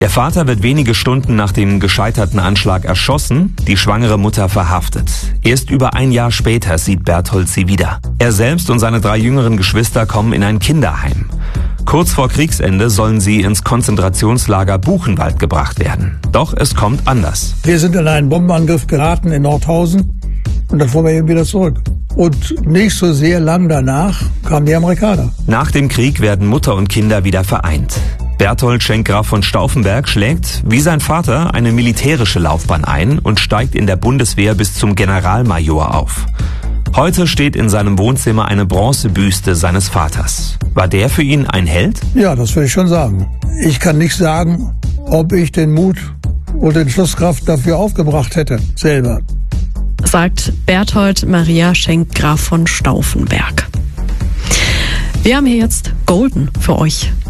Der Vater wird wenige Stunden nach dem gescheiterten Anschlag erschossen, die schwangere Mutter verhaftet. Erst über ein Jahr später sieht Berthold sie wieder. Er selbst und seine 3 jüngeren Geschwister kommen in ein Kinderheim. Kurz vor Kriegsende sollen sie ins Konzentrationslager Buchenwald gebracht werden. Doch es kommt anders. Wir sind in einen Bombenangriff geraten in Nordhausen und dann fuhren wir eben wieder zurück. Und nicht so sehr lang danach kamen die Amerikaner. Nach dem Krieg werden Mutter und Kinder wieder vereint. Berthold Schenk-Graf von Stauffenberg schlägt, wie sein Vater, eine militärische Laufbahn ein und steigt in der Bundeswehr bis zum Generalmajor auf. Heute steht in seinem Wohnzimmer eine Bronzebüste seines Vaters. War der für ihn ein Held? Ja, das würde ich schon sagen. Ich kann nicht sagen, ob ich den Mut und den Entschlusskraft dafür aufgebracht hätte, selber. Sagt Berthold Maria Schenk-Graf von Stauffenberg. Wir haben hier jetzt Golden für euch.